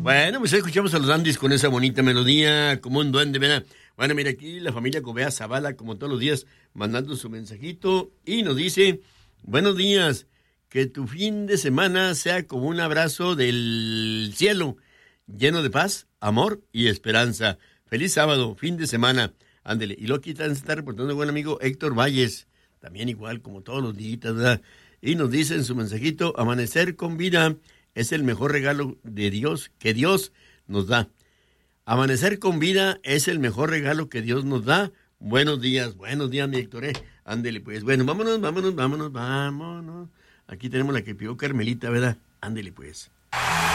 Bueno, pues escuchamos a los Andis con esa bonita melodía, como un duende, ¿verdad? Bueno, mira aquí la familia Cobea Zavala, como todos los días, mandando su mensajito y nos dice, buenos días, que tu fin de semana sea como un abrazo del cielo, lleno de paz, amor y esperanza. Feliz sábado, fin de semana, ándele. Y luego aquí se está reportando el buen amigo Héctor Valles, también igual como todos los días, ¿verdad? Y nos dice en su mensajito, amanecer con vida es el mejor regalo de Dios que Dios nos da. Amanecer con vida es el mejor regalo que Dios nos da. Buenos días, mi Héctor, ándele pues. Bueno, vámonos. Aquí tenemos la que pidió Carmelita, ¿verdad? Ándele pues.